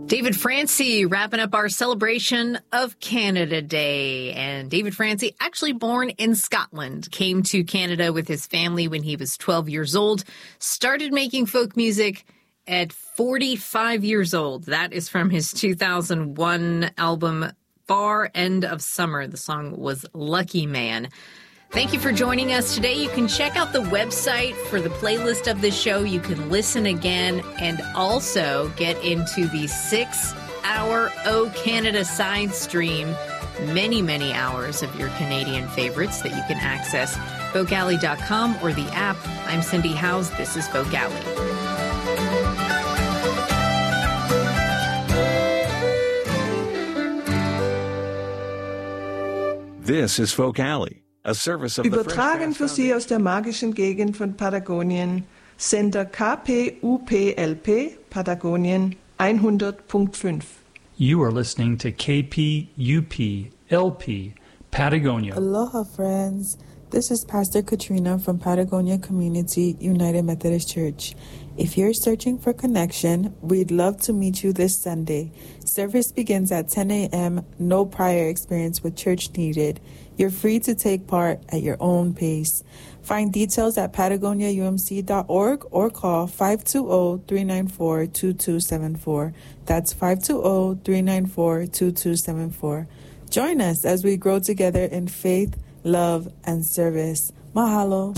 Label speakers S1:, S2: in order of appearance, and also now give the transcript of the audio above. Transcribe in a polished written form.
S1: David Francie wrapping up our celebration of Canada Day. And David Francie, actually born in Scotland, came to Canada with his family when he was 12 years old, started making folk music at 45 years old. That is from his 2001 album, Far End of Summer. The song was Lucky Man. Thank you for joining us today. You can check out the website for the playlist of this show. You can listen again and also get into the 6-hour O Canada side stream. Many, many hours of your Canadian favorites that you can access. Vocalley.com or the app. I'm Cindy Howes. This is Vocalley.
S2: This is Vocalley.
S3: Übertragen für Sie aus der magischen Gegend von Patagonien, Sender KPUPLP, Patagonien 100.5.
S4: You are listening to KPUP-LP, Patagonia.
S5: Aloha, friends. This is Pastor Katrina from Patagonia Community United Methodist Church. If you're searching for connection, we'd love to meet you this Sunday. Service begins at 10 a.m., no prior experience with church needed. You're free to take part at your own pace. Find details at patagoniaumc.org or call 520-394-2274. That's 520-394-2274. Join us as we grow together in faith, love, and service. Mahalo.